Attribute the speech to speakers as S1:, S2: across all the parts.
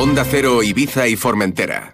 S1: Onda Cero Ibiza y Formentera,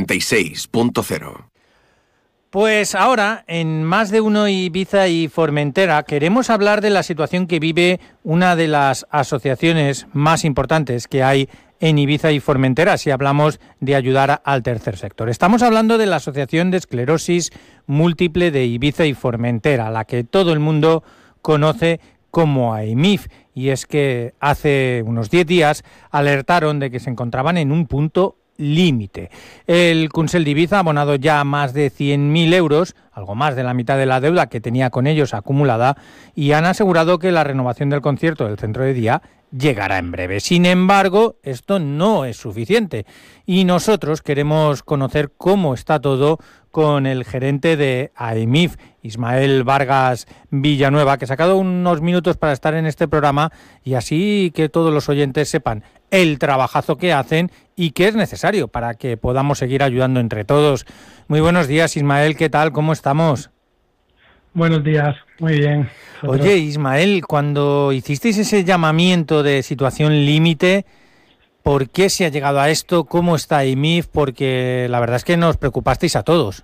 S1: 96.0.
S2: Pues ahora, en Más de Uno Ibiza y Formentera, queremos hablar de la situación que vive una de las asociaciones más importantes que hay en Ibiza y Formentera, si hablamos de ayudar al tercer sector. Estamos hablando de la Asociación de Esclerosis Múltiple de Ibiza y Formentera, la que todo el mundo conoce como AEMIF, y es que hace unos 10 días alertaron de que se encontraban en un punto límite. El Consell d'Ibiza ha abonado ya más de 100.000 euros, algo más de la mitad de la deuda que tenía con ellos acumulada, y han asegurado que la renovación del concierto del centro de día llegará en breve. Sin embargo, esto no es suficiente y nosotros queremos conocer cómo está todo con el gerente de AEMIF, Ismael Vargas Villanueva, que ha sacado unos minutos para estar en este programa y así que todos los oyentes sepan el trabajazo que hacen y que es necesario para que podamos seguir ayudando entre todos. Muy buenos días, Ismael, ¿qué tal? ¿Cómo estamos?
S3: Buenos días, muy bien.
S2: Oye, Ismael, cuando hicisteis ese llamamiento de situación límite, ¿por qué se ha llegado a esto? ¿Cómo está AEMIF? Porque la verdad es que nos preocupasteis a todos.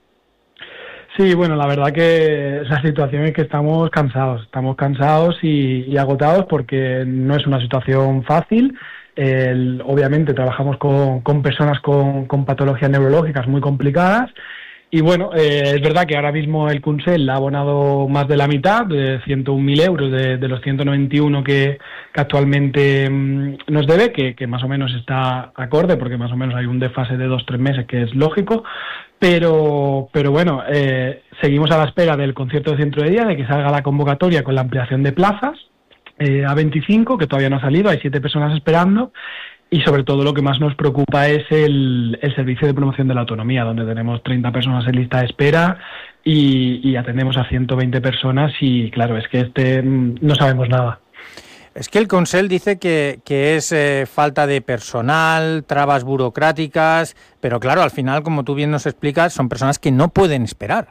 S3: Sí, bueno, la verdad que la situación es que estamos cansados y agotados porque no es una situación fácil. Obviamente trabajamos con personas con patologías neurológicas muy complicadas. Y bueno, es verdad que ahora mismo el Consell ha abonado más de la mitad, de 101.000 euros de los 191 que actualmente nos debe, que más o menos está acorde, porque más o menos hay un desfase de 2-3 meses, que es lógico, pero bueno, seguimos a la espera del concierto de centro de día, de que salga la convocatoria con la ampliación de plazas a 25, que todavía no ha salido, hay 7 personas esperando. Y sobre todo lo que más nos preocupa es el servicio de promoción de la autonomía, donde tenemos 30 personas en lista de espera y atendemos a 120 personas y claro, es que no sabemos nada.
S2: Es que el Consell dice que es falta de personal, trabas burocráticas, pero claro, al final, como tú bien nos explicas, son personas que no pueden esperar.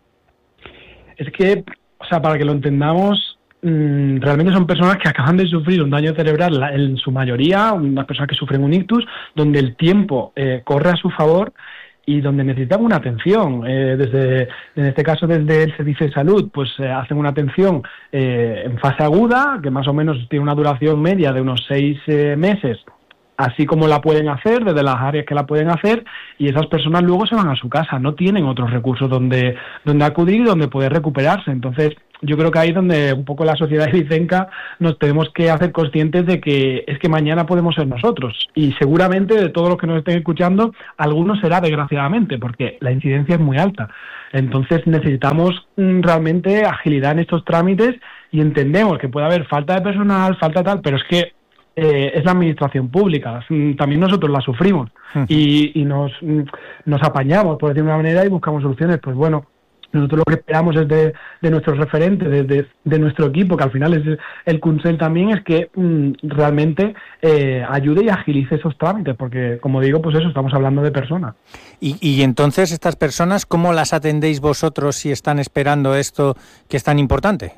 S3: Es que, o sea, para que lo entendamos, realmente son personas que acaban de sufrir un daño cerebral, en su mayoría, unas personas que sufren un ictus, donde el tiempo corre a su favor y donde necesitan una atención. En este caso, desde el Servicio de Salud, pues hacen una atención en fase aguda, que más o menos tiene una duración media de unos 6 meses, así como la pueden hacer, desde las áreas que la pueden hacer, y esas personas luego se van a su casa, no tienen otros recursos donde acudir y donde poder recuperarse. Entonces, yo creo que ahí es donde un poco la sociedad ibicenca nos tenemos que hacer conscientes de que es que mañana podemos ser nosotros, y seguramente de todos los que nos estén escuchando, algunos será desgraciadamente, porque la incidencia es muy alta. Entonces necesitamos realmente agilidad en estos trámites y entendemos que puede haber falta de personal, falta tal, pero es que es la administración pública, también nosotros la sufrimos y nos apañamos, por decir de una manera, y buscamos soluciones. Pues bueno, nosotros lo que esperamos es de nuestros referentes, de nuestro equipo, que al final es el Consell también, es que realmente ayude y agilice esos trámites, porque como digo, pues eso, estamos hablando de personas.
S2: Y entonces, estas personas, ¿cómo las atendéis vosotros si están esperando esto que es tan importante?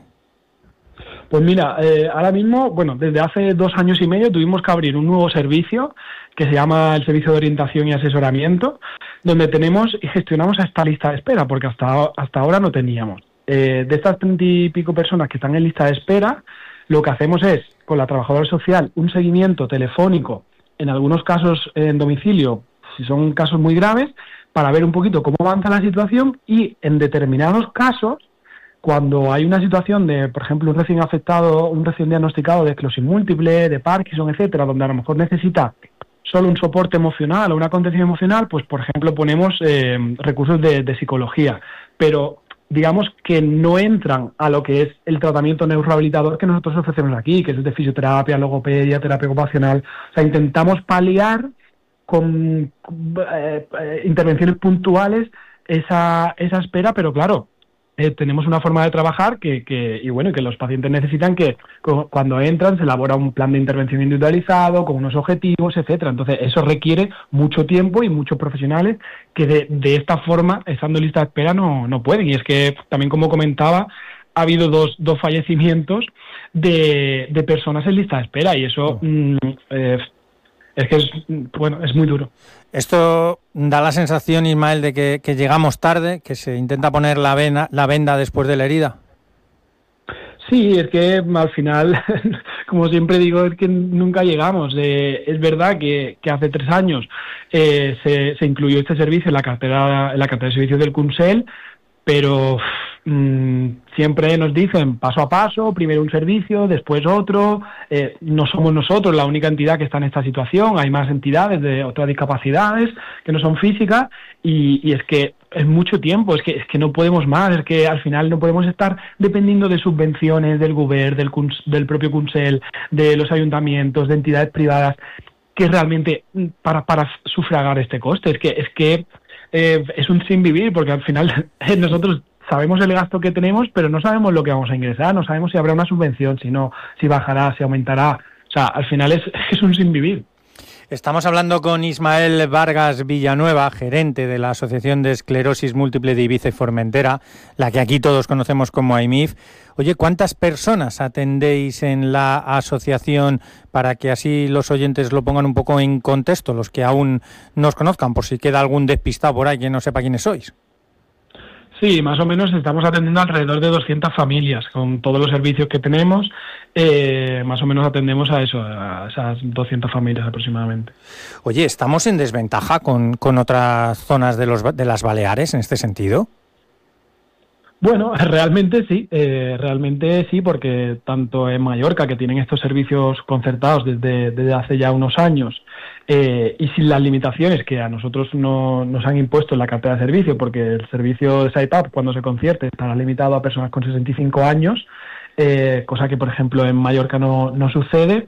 S3: Pues mira, ahora mismo, bueno, desde hace 2 años y medio tuvimos que abrir un nuevo servicio que se llama el Servicio de Orientación y Asesoramiento, donde tenemos y gestionamos a esta lista de espera, porque hasta ahora no teníamos. De estas 30 y pico personas que están en lista de espera, lo que hacemos es, con la trabajadora social, un seguimiento telefónico, en algunos casos en domicilio, si son casos muy graves, para ver un poquito cómo avanza la situación, y en determinados casos, cuando hay una situación de, por ejemplo, un recién afectado, un recién diagnosticado de esclerosis múltiple, de Parkinson, etcétera, donde a lo mejor necesita solo un soporte emocional o una contención emocional, pues, por ejemplo, ponemos recursos de psicología. Pero digamos que no entran a lo que es el tratamiento neurorehabilitador que nosotros ofrecemos aquí, que es el de fisioterapia, logopedia, terapia ocupacional. O sea, intentamos paliar con intervenciones puntuales esa espera, pero claro, tenemos una forma de trabajar que los pacientes necesitan que cuando entran se elabora un plan de intervención individualizado con unos objetivos, etcétera. Entonces eso requiere mucho tiempo y muchos profesionales que de esta forma, estando en lista de espera, no pueden. Y es que también, como comentaba, ha habido dos fallecimientos de personas en lista de espera, y eso Es que es muy duro.
S2: Esto da la sensación, Ismael, de que llegamos tarde, que se intenta poner la venda después de la herida.
S3: Sí, es que al final, como siempre digo, es que nunca llegamos. Es verdad que hace 3 años se incluyó este servicio en la cartera de servicios del Consell, pero siempre nos dicen paso a paso, primero un servicio, después otro. No somos nosotros la única entidad que está en esta situación, hay más entidades de otras discapacidades que no son físicas, y es que es mucho tiempo, es que no podemos más, es que al final no podemos estar dependiendo de subvenciones del Govern, del propio Consell, de los ayuntamientos, de entidades privadas, que realmente para sufragar este coste. Es que es un sin vivir, porque al final nosotros sabemos el gasto que tenemos, pero no sabemos lo que vamos a ingresar, no sabemos si habrá una subvención, si bajará, si aumentará. O sea, al final es un sin vivir.
S2: Estamos hablando con Ismael Vargas Villanueva, gerente de la Asociación de Esclerosis Múltiple de Ibiza y Formentera, la que aquí todos conocemos como AIMIF. Oye, ¿cuántas personas atendéis en la asociación, para que así los oyentes lo pongan un poco en contexto, los que aún no os conozcan, por si queda algún despistado por ahí que no sepa quiénes sois?
S3: Sí, más o menos estamos atendiendo alrededor de 200 familias con todos los servicios que tenemos. Más o menos atendemos a esas 200 familias aproximadamente.
S2: Oye, ¿estamos en desventaja con otras zonas de las Baleares en este sentido?
S3: Bueno, realmente sí, porque tanto en Mallorca, que tienen estos servicios concertados desde hace ya unos años, y sin las limitaciones que a nosotros nos han impuesto en la cartera de servicio, porque el servicio de SideUp, cuando se concierte, estará limitado a personas con 65 años, cosa que, por ejemplo, en Mallorca no sucede,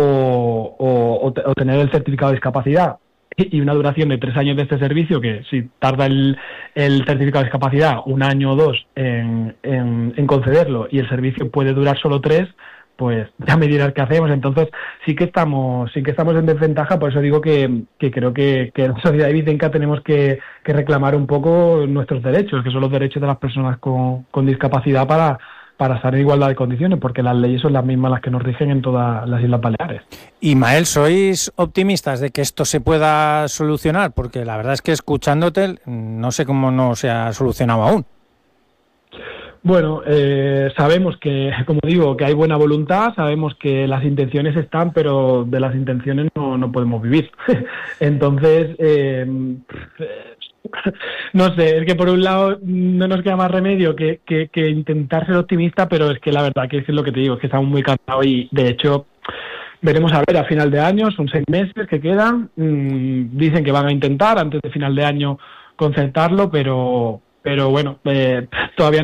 S3: o tener el certificado de discapacidad y una duración de 3 años de este servicio, que si tarda el certificado de discapacidad 1 año o 2 en concederlo, y el servicio puede durar solo 3, pues ya me dirás qué hacemos. Entonces sí que estamos en desventaja. Por eso digo que creo que en la sociedad ibicenca tenemos que reclamar un poco nuestros derechos, que son los derechos de las personas con discapacidad, para estar en igualdad de condiciones, porque las leyes son las mismas las que nos rigen en todas las Islas Baleares.
S2: Ismael, ¿sois optimistas de que esto se pueda solucionar? Porque la verdad es que escuchándote no sé cómo no se ha solucionado aún.
S3: Bueno, sabemos que, como digo, que hay buena voluntad, sabemos que las intenciones están, pero de las intenciones no podemos vivir. Entonces, no sé, es que por un lado no nos queda más remedio que intentar ser optimista, pero es que la verdad que es lo que te digo, es que estamos muy cansados, y de hecho veremos a ver a final de año, son 6 meses que quedan, dicen que van a intentar antes de final de año concertarlo, pero bueno, todavía